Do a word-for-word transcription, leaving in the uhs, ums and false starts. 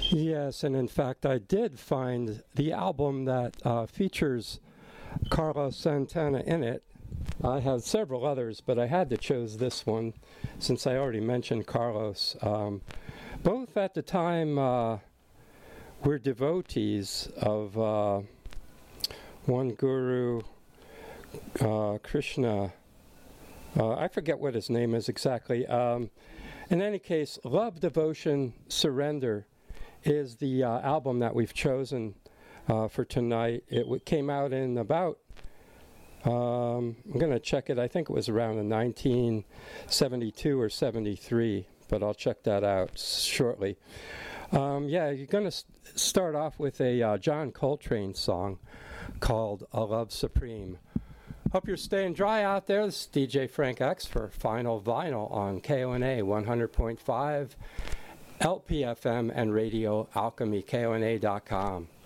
Yes, and in fact, I did find the album that uh, features Carlos Santana in it. I have several others, but I had to choose this one since I already mentioned Carlos. Um, both at the time uh, were devotees of uh, one guru, uh, Krishna. Uh, I forget what his name is exactly. Um, in any case, Love, Devotion, Surrender is the uh, album that we've chosen uh, for tonight. It w- came out in about, um, I'm going to check it, I think it was around in nineteen seventy-two or seventy-three, but I'll check that out shortly. Um, yeah, you're going to s- start off with a uh, John Coltrane song called A Love Supreme. Hope you're staying dry out there. This is D J Frank X for Final Vinyl on K O N A one hundred point five. L P F M and Radio Alchemy, K O N A dot com.